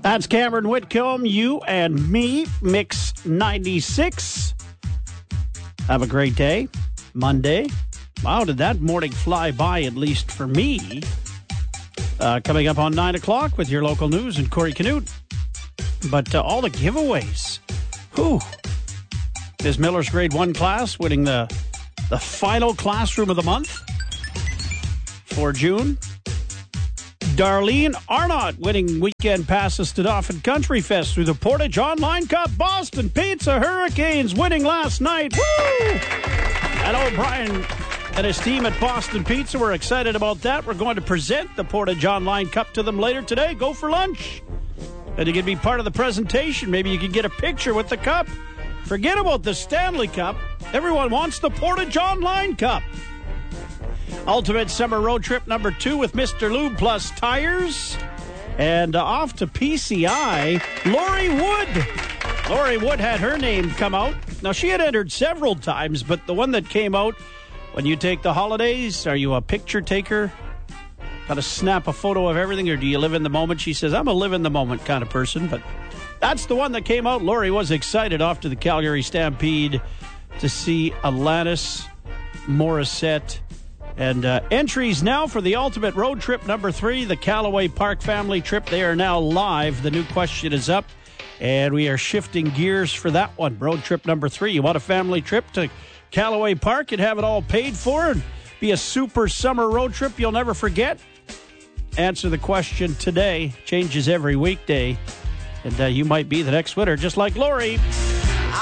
That's Cameron Whitcomb, you and me, Mix 96. Have a great day. Monday. Wow, did that morning fly by, at least for me. Coming up on 9 o'clock with your local news and Corey Canute. But all the giveaways. Whew. Ms. Miller's grade 1 class winning the final classroom of the month for June. Darlene Arnott winning weekend passes to Dauphin Country Fest through the Portage Online Cup. Boston Pizza Hurricanes winning last night. Woo! And O'Brien and his team at Boston Pizza were excited about that. We're going to present the Portage Online Cup to them later today. Go for lunch. And you can be part of the presentation. Maybe you can get a picture with the cup. Forget about the Stanley Cup. Everyone wants the Portage Online Cup. Ultimate Summer Road Trip number 2 with Mr. Lube Plus Tires. And off to PCI, Lori Wood. Lori Wood had her name come out. Now, she had entered several times, but the one that came out, when you take the holidays, are you a picture taker? Got to snap a photo of everything, or do you live in the moment? She says, I'm a live in the moment kind of person, but that's the one that came out. Lori was excited off to the Calgary Stampede to see Alanis Morissette. And entries now for the Ultimate Road Trip number 3, the Callaway Park family trip. They are now live. The new question is up, and we are shifting gears for that one. Road trip number 3. You want a family trip to Callaway Park and have it all paid for and be a super summer road trip you'll never forget? Answer the question today. Changes every weekday. And you might be the next winner, just like Lori.